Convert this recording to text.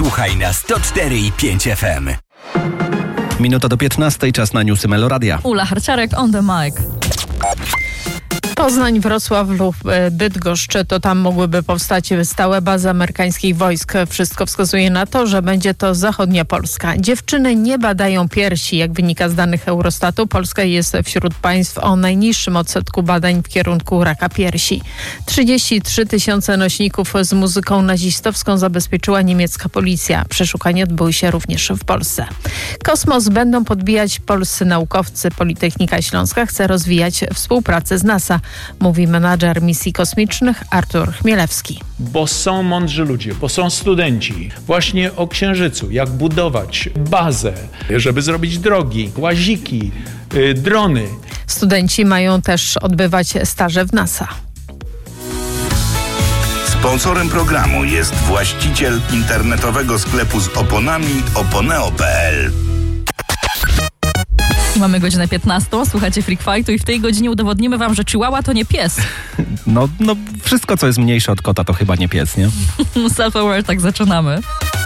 Słuchaj na 104,5 FM. Minuta do 15, czas na newsy Meloradia. Ula Harciarek on the mic. Poznań, Wrocław lub Bydgoszcz, to tam mogłyby powstać stałe bazy amerykańskich wojsk. Wszystko wskazuje na to, że będzie to zachodnia Polska. Dziewczyny nie badają piersi. Jak wynika z danych Eurostatu, Polska jest wśród państw o najniższym odsetku badań w kierunku raka piersi. 33 000 nośników z muzyką nazistowską zabezpieczyła niemiecka policja. Przeszukania odbyły się również w Polsce. Kosmos będą podbijać polscy naukowcy. Politechnika Śląska chce rozwijać współpracę z NASA, mówi menadżer misji kosmicznych Artur Chmielewski. Bo są mądrzy ludzie, bo są studenci właśnie o Księżycu, jak budować bazę, żeby zrobić drogi, łaziki, drony. Studenci mają też odbywać staże w NASA. Sponsorem programu jest właściciel internetowego sklepu z oponami oponeo.pl. Mamy godzinę 15, słuchacie Freak Fightu i w tej godzinie udowodnimy wam, że Chihuahua to nie pies. No wszystko, co jest mniejsze od kota, to chyba nie pies, nie? Self-aware, tak zaczynamy.